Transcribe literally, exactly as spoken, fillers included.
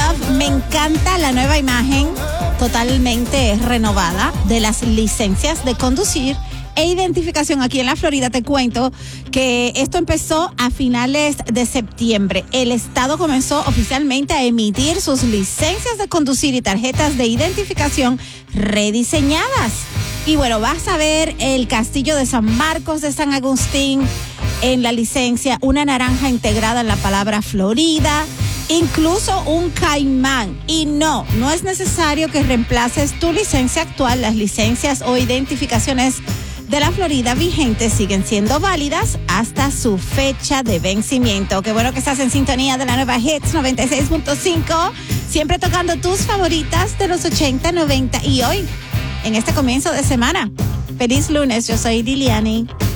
Love. Me encanta la nueva imagen totalmente renovada de las licencias de conducir e identificación aquí en la Florida. Te cuento que esto empezó a finales de septiembre. El estado comenzó oficialmente a emitir sus licencias de conducir y tarjetas de identificación rediseñadas. Y bueno, vas a ver el castillo de San Marcos de San Agustín en la licencia, una naranja integrada en la palabra Florida, incluso un caimán. Y no, no es necesario que reemplaces tu licencia actual. Las licencias o identificaciones de la Florida vigentes siguen siendo válidas hasta su fecha de vencimiento. Qué bueno que estás en sintonía de la nueva Hits noventa y seis punto cinco, siempre tocando tus favoritas de los ochenta, noventa y hoy, en este comienzo de semana. Feliz lunes, yo soy Liliani.